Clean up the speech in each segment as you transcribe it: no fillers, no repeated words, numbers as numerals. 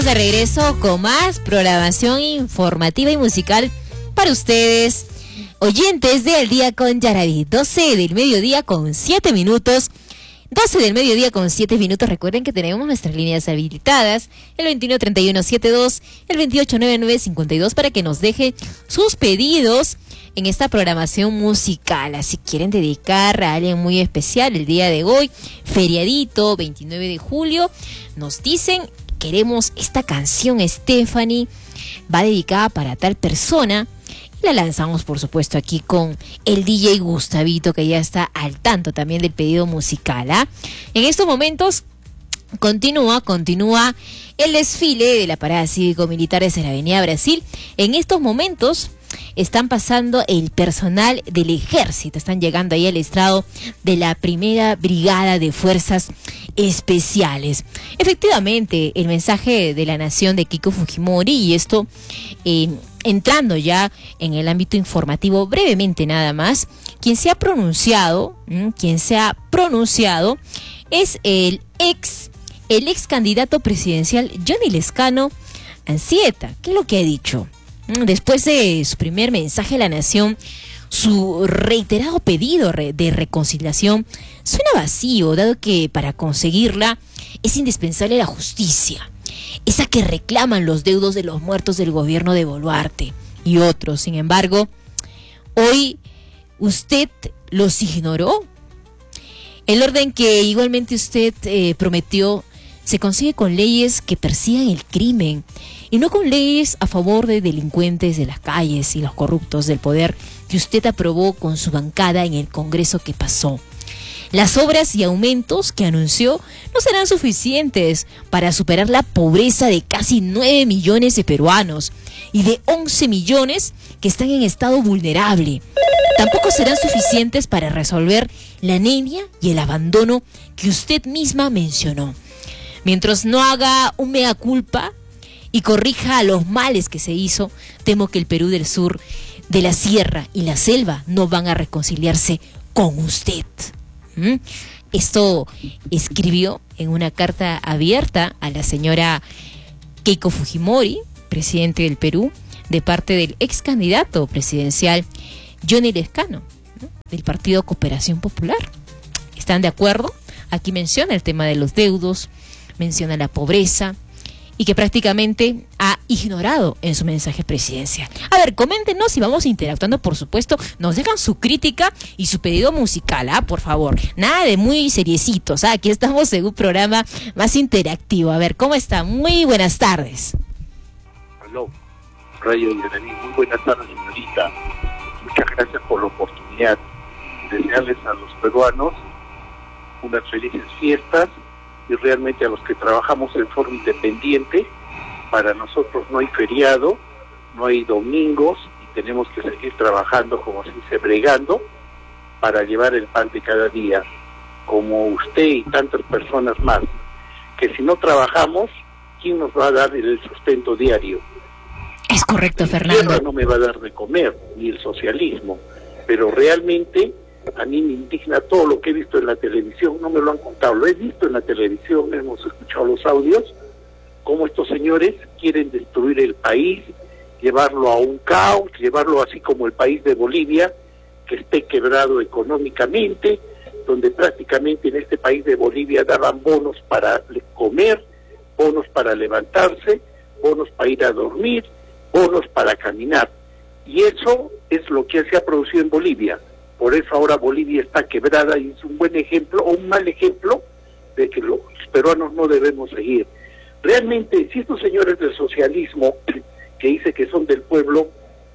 De regreso con más programación informativa y musical para ustedes, oyentes del Día con Yaraví. 12 del mediodía con 7 minutos. 12 del mediodía con 7 minutos. Recuerden que tenemos nuestras líneas habilitadas, el 213172, el 289952, para que nos deje sus pedidos en esta programación musical. Así quieren dedicar a alguien muy especial el día de hoy, feriadito, 29 de julio, nos dicen: queremos esta canción, Stephanie, va dedicada para tal persona. Y la lanzamos, por supuesto, aquí con el DJ Gustavito, que ya está al tanto también del pedido musical, ¿ah? En estos momentos continúa el desfile de la parada cívico-militar desde la Avenida Brasil. En estos momentos están pasando el personal del ejército, están llegando ahí al estrado de la Primera Brigada de Fuerzas Especiales. Efectivamente, el mensaje de la nación de Keiko Fujimori, y esto entrando ya en el ámbito informativo brevemente nada más, quien se ha pronunciado es el ex candidato presidencial Johnny Lescano Anzieta. ¿Qué es lo que ha dicho? Después de su primer mensaje a la nación, su reiterado pedido de reconciliación suena vacío, dado que para conseguirla es indispensable la justicia, esa que reclaman los deudos de los muertos del gobierno de Boluarte y otros. Sin embargo, hoy usted los ignoró. El orden que igualmente usted prometió se consigue con leyes que persigan el crimen y no con leyes a favor de delincuentes de las calles y los corruptos del poder que usted aprobó con su bancada en el Congreso que pasó. Las obras y aumentos que anunció no serán suficientes para superar la pobreza de casi 9 millones de peruanos y de 11 millones que están en estado vulnerable. Tampoco serán suficientes para resolver la anemia y el abandono que usted misma mencionó. Mientras no haga un mea culpa y corrija los males que se hizo, temo que el Perú del sur, de la sierra y la selva no van a reconciliarse con usted. Esto escribió en una carta abierta a la señora Keiko Fujimori, presidente del Perú, de parte del ex candidato presidencial Johnny Lescano, ¿no?, del Partido Cooperación Popular. ¿Están de acuerdo? Aquí menciona el tema de los deudos, menciona la pobreza, y que prácticamente ha ignorado en su mensaje presidencial. A ver, coméntenos y vamos interactuando, por supuesto. Nos dejan su crítica y su pedido musical, por favor. Nada de muy seriecitos, aquí estamos en un programa más interactivo. A ver, ¿cómo está? Muy buenas tardes. Aló, Radio Yaraví. Muy buenas tardes, señorita. Muchas gracias por la oportunidad. Desearles a los peruanos unas felices fiestas, y realmente a los que trabajamos en forma independiente, para nosotros no hay feriado, no hay domingos, y tenemos que seguir trabajando, como se dice, bregando, para llevar el pan de cada día, como usted y tantas personas más, que si no trabajamos, ¿quién nos va a dar el sustento diario? Es correcto, Fernando. La tierra no me va a dar de comer, ni el socialismo, pero realmente a mí me indigna todo lo que he visto en la televisión. No me lo han contado, lo he visto en la televisión, hemos escuchado los audios, cómo estos señores quieren destruir el país, llevarlo a un caos, llevarlo así como el país de Bolivia, que esté quebrado económicamente, donde prácticamente en este país de Bolivia daban bonos para comer, bonos para levantarse, bonos para ir a dormir, bonos para caminar. Y eso es lo que se ha producido en Bolivia. Por eso ahora Bolivia está quebrada, y es un buen ejemplo o un mal ejemplo de que los peruanos no debemos seguir. Realmente, si estos señores del socialismo, que dice que son del pueblo,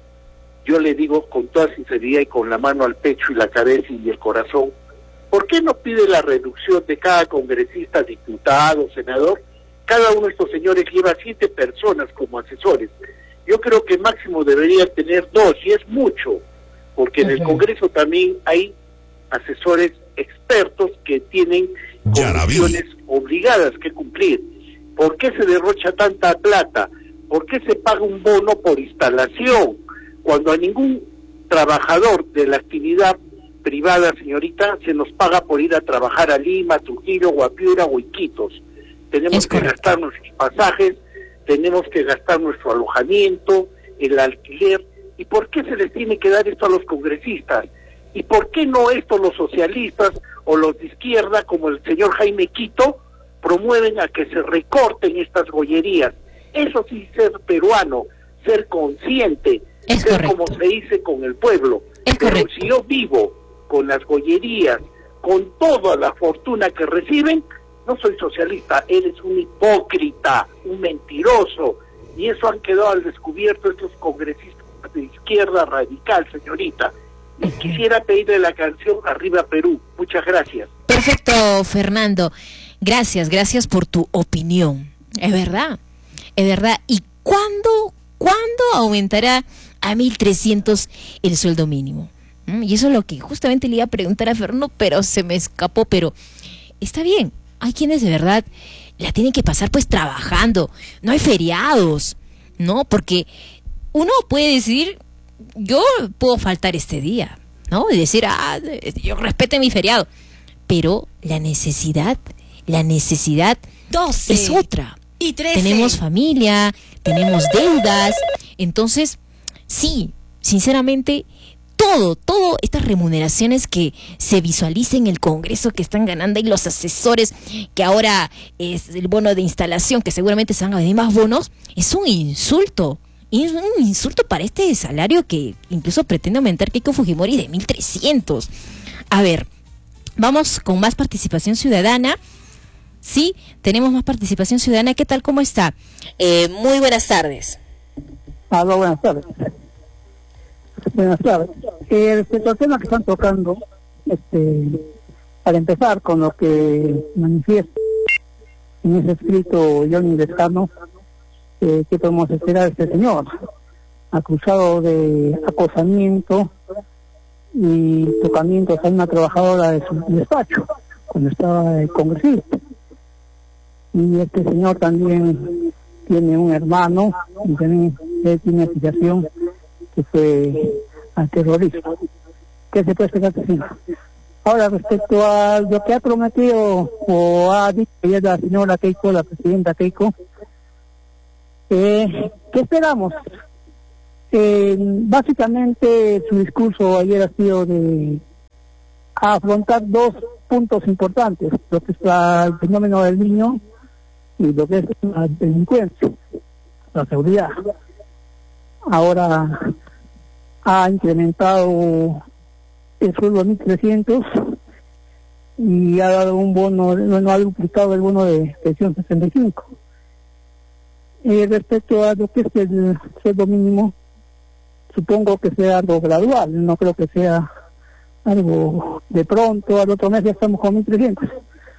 yo le digo con toda sinceridad y con la mano al pecho y la cabeza y el corazón, ¿por qué no pide la reducción de cada congresista, diputado, senador? Cada uno de estos señores lleva 7 personas como asesores. Yo creo que máximo debería tener 2, y es mucho, porque en el Congreso también hay asesores expertos que tienen condiciones obligadas que cumplir. ¿Por qué se derrocha tanta plata? ¿Por qué se paga un bono por instalación cuando a ningún trabajador de la actividad privada, señorita, se nos paga por ir a trabajar a Lima, Trujillo, Guapiura o Iquitos? Tenemos que gastarnos en pasajes, tenemos que gastar nuestro alojamiento, el alquiler. ¿Y por qué se les tiene que dar esto a los congresistas? ¿Y por qué no esto los socialistas o los de izquierda, como el señor Jaime Quito, promueven a que se recorten estas gollerías? Eso sí, ser peruano, ser consciente, es ser correcto. como se dice con el pueblo. Es Pero correcto. si yo vivo con las gollerías, con toda la fortuna que reciben, no soy socialista, eres un hipócrita, un mentiroso, y eso han quedado al descubierto estos congresistas de izquierda radical, señorita. Y quisiera pedirle la canción Arriba Perú. Muchas gracias. Perfecto, Fernando. Gracias por tu opinión. Es verdad. ¿Y cuándo aumentará a 1.300 el sueldo mínimo? Y eso es lo que justamente le iba a preguntar a Fernando, pero se me escapó. Pero está bien, hay quienes de verdad la tienen que pasar pues trabajando. No hay feriados, ¿no? Porque uno puede decir, yo puedo faltar este día, ¿no? Y decir, yo respete mi feriado. Pero la necesidad 12 es otra. y 13. Tenemos familia, tenemos deudas. Entonces, sí, sinceramente, todo estas remuneraciones que se visualiza en el Congreso que están ganando y los asesores, que ahora es el bono de instalación, que seguramente se van a venir más bonos, es un insulto. Y es un insulto para este salario que incluso pretende aumentar Keiko Fujimori de 1.300. A ver, vamos con más participación ciudadana. Sí, tenemos más participación ciudadana. ¿Qué tal? ¿Cómo está? Muy buenas tardes. Aló, buenas tardes. Buenas tardes. Respecto al tema que están tocando, para empezar con lo que manifiesta en ese escrito Johnny Lescano, ¿qué podemos esperar de este señor? Acusado de acosamiento y tocamientos a una trabajadora de su despacho, cuando estaba el congresista. Y este señor también tiene un hermano, y también él tiene afiliación que fue al terrorismo. ¿Qué se puede explicar este señor? Ahora, respecto a lo que ha prometido o ha dicho ayer la señora Keiko, la presidenta Keiko, ¿qué esperamos? Básicamente su discurso ayer ha sido de afrontar dos puntos importantes, lo que es el fenómeno del niño y lo que es la delincuencia, la seguridad. Ahora ha incrementado el sueldo a 1.300 y ha dado un bono, no ha duplicado el bono de pensión 65. Respecto a lo que es el sueldo mínimo, supongo que sea algo gradual, no creo que sea algo de pronto, al otro mes ya estamos con 1.300.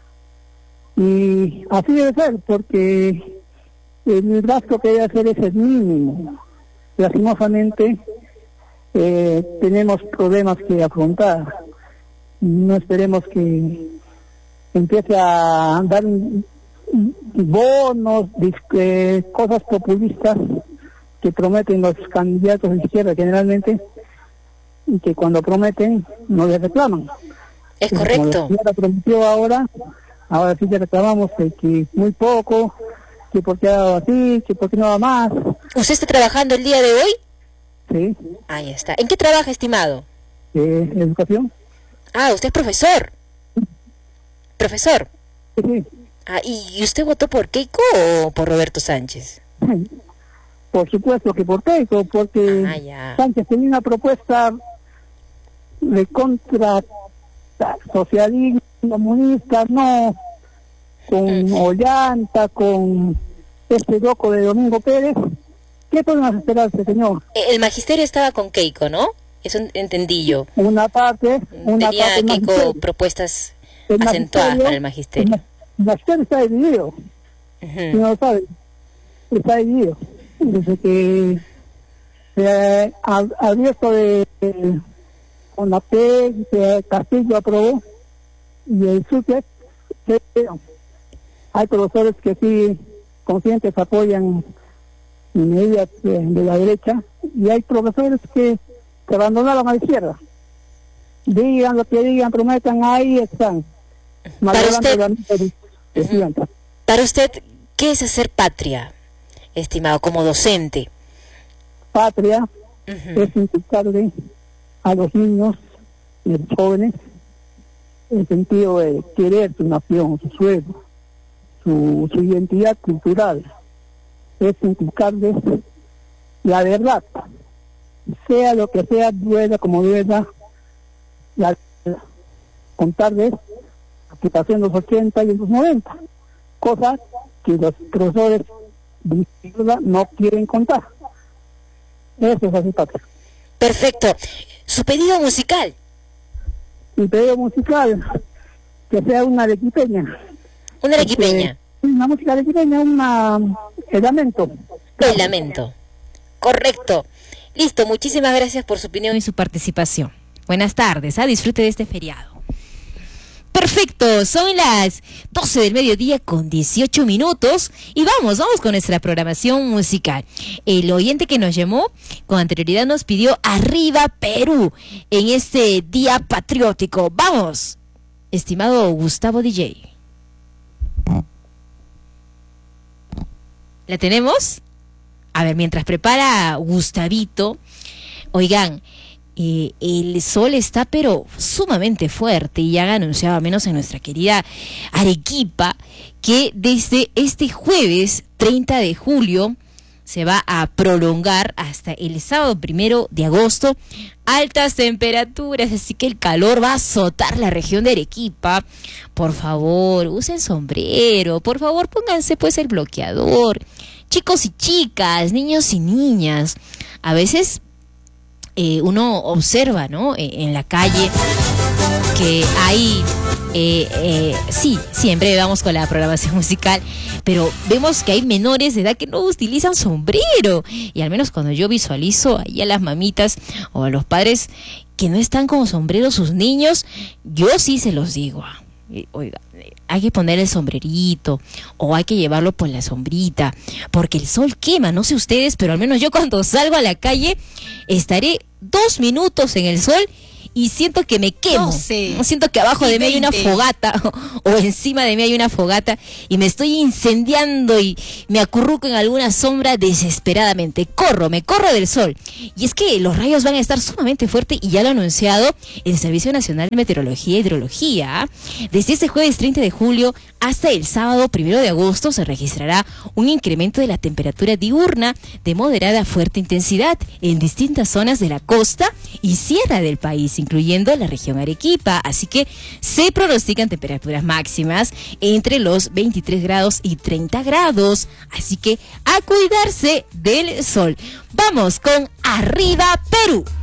Y así debe ser, porque el gasto que debe hacer es el mínimo. Lastimosamente, tenemos problemas que afrontar. No esperemos que empiece a dar bonos, cosas populistas que prometen los candidatos de izquierda generalmente, y que cuando prometen no les reclaman. Es Como correcto. la señora prometió ahora sí le reclamamos que muy poco, que por qué ha dado así, que por qué no da más. ¿Usted está trabajando el día de hoy? Sí, Ahí está. ¿En qué trabaja, estimado? educación. Ah, usted es profesor. Profesor. Sí, Ah, ¿y usted votó por Keiko o por Roberto Sánchez? sí. Por supuesto que por Keiko, porque Ah, ya. Sánchez tenía una propuesta de contra socialismo comunista, no con Ollanta, con este loco de Domingo Pérez. ¿Qué podemos esperar de este señor? El magisterio estaba con Keiko, ¿no? Eso entendí yo. Una parte Tenía del Keiko magisterio. propuestas El acentuadas magisterio- para el magisterio. El magisterio está dividido, si Ujú. no lo saben, está dividido. Desde que se ha abierto con la P, que Castillo aprobó, y el SUTEC, hay profesores que sí, conscientes, apoyan medidas de la derecha, y hay profesores que se abandonaron a la izquierda. Digan lo que digan, prometan, ahí están. Para usted- Malogrando la mente de estudiantes. Para usted, ¿qué es hacer patria? estimado, como docente? Patria es inculcarle a los niños y a los jóvenes el sentido de querer su nación, su suelo, su identidad cultural. Es inculcarles la verdad, sea lo que sea, duela como duela, la verdad. Contarles lo que pasó en los 80 y en los 90, cosas que los profesores de izquierda no quieren contar. Eso es así, Patria. Perfecto. ¿Su pedido musical? Mi pedido musical, que sea una arequipeña. ¿Una arequipeña? Una música arequipeña, el lamento. El lamento. Correcto. Listo, muchísimas gracias por su opinión y su participación. Buenas tardes, disfrute de este feriado. Perfecto, son las 12 del mediodía con 18 minutos y vamos con nuestra programación musical. El oyente que nos llamó con anterioridad nos pidió Arriba Perú en este día patriótico. Vamos, estimado Gustavo DJ. ¿La tenemos? A ver, mientras prepara Gustavito, oigan, el sol está pero sumamente fuerte y ya han anunciado, al menos en nuestra querida Arequipa, que desde este jueves 30 de julio se va a prolongar hasta el sábado 1 de agosto altas temperaturas, así que el calor va a azotar la región de Arequipa. Por favor, usen sombrero, por favor pónganse pues el bloqueador. Chicos y chicas, niños y niñas, a veces uno observa, ¿no? En la calle que hay, sí, siempre vamos con la programación musical, pero vemos que hay menores de edad que no utilizan sombrero, y al menos cuando yo visualizo ahí a las mamitas o a los padres que no están con sombrero sus niños, yo sí se los digo, oiga, hay que poner el sombrerito o hay que llevarlo por la sombrita, porque el sol quema, no sé ustedes, pero al menos yo cuando salgo a la calle estaré 2 minutos en el sol y siento que me quemo. Siento que abajo de mí hay una fogata o encima de mí hay una fogata y me estoy incendiando y me acurruco en alguna sombra desesperadamente. Me corro del sol. Y es que los rayos van a estar sumamente fuertes y ya lo ha anunciado el Servicio Nacional de Meteorología e Hidrología. Desde este jueves 30 de julio hasta el sábado 1 de agosto se registrará un incremento de la temperatura diurna de moderada a fuerte intensidad en distintas zonas de la costa y sierra del país, incluyendo la región Arequipa. Así que se pronostican temperaturas máximas entre los 23 grados y 30 grados. Así que a cuidarse del sol. Vamos con Arriba Perú.